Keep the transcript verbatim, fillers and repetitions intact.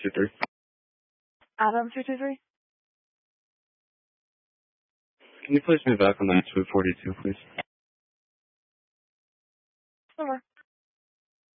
two three. Adam two two three. Can you place me back on that two forty-two, please? Over.